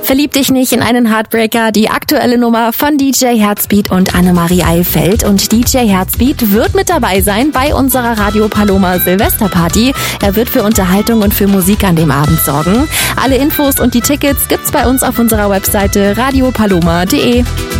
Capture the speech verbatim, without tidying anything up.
Verlieb dich nicht in einen Heartbreaker, die aktuelle Nummer von D J Herzbeat und Annemarie Eilfeld. Und D J Herzbeat wird mit dabei sein bei unserer Radio Paloma Silvesterparty. Er wird für Unterhaltung und für Musik an dem Abend sorgen. Alle Infos und die Tickets gibt's bei uns auf unserer Webseite radio paloma punkt de.